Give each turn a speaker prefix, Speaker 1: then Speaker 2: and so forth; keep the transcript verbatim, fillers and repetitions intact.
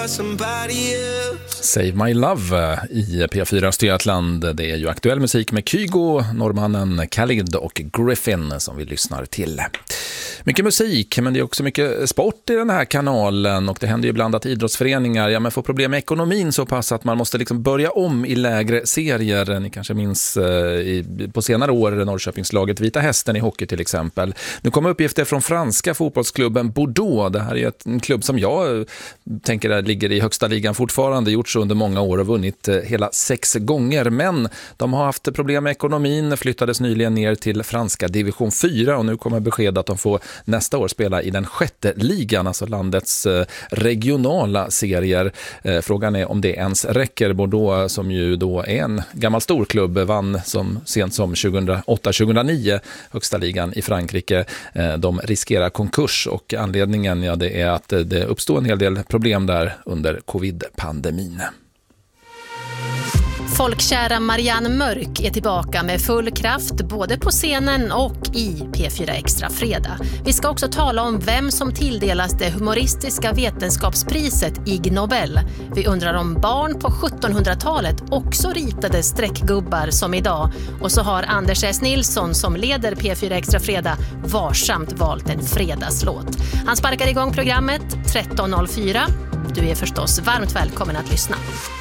Speaker 1: Save My Love i P fyra Östergötland. Det är ju aktuell musik med Kygo, norrmannen Khalid och Griffin som vi lyssnar till. Mycket musik, men det är också mycket sport i den här kanalen, och det händer ju ibland att idrottsföreningar ja, men får problem med ekonomin så pass att man måste liksom börja om i lägre serier. Ni kanske minns eh, i, på senare år Norrköpingslaget Vita Hästen i hockey till exempel. Nu kommer uppgifter från franska fotbollsklubben Bordeaux. Det här är ett, en klubb som jag tänker att ligger i högsta ligan fortfarande, gjort så under många år och vunnit eh, hela sex gånger, men de har haft problem med ekonomin, flyttades nyligen ner till franska division fyra och nu kommer besked att de får nästa år spela i den sjätte ligan, alltså landets regionala serier. Frågan är om det ens räcker. Bordeaux, som ju då är en gammal stor klubb, vann som sent som tjugohundraåtta tjugohundranio högsta ligan i Frankrike. De riskerar konkurs, och anledningen ja, det är att det uppstår en hel del problem där under covid-pandemin.
Speaker 2: Folkkära Marianne Mörk är tillbaka med full kraft både på scenen och i P fyra Extra Fredag. Vi ska också tala om vem som tilldelas det humoristiska vetenskapspriset Ig Nobel. Vi undrar om barn på sjuttonhundratalet också ritade streckgubbar som idag. Och så har Anders S. Nilsson som leder P fyra Extra Fredag varsamt valt en fredagslåt. Han sparkar igång programmet tretton noll fyra. Du är förstås varmt välkommen att lyssna.